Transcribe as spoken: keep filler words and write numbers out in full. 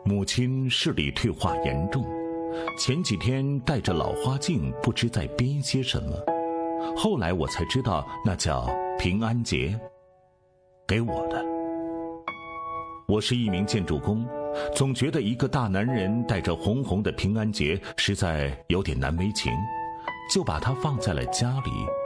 母亲视力退化严重，前几天戴着老花镜，不知在编些什么。后来我才知道，那叫平安结，给我的。我是一名建筑工，总觉得一个大男人带着红红的平安结实在有点难为情，就把它放在了家里。